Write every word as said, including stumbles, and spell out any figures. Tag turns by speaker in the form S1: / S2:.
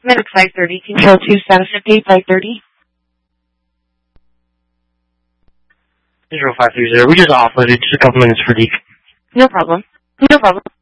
S1: Minute five thirty, control two, status update five thirty.
S2: zero five three zero, we just offloaded just a couple minutes for deep.
S1: No problem. No problem.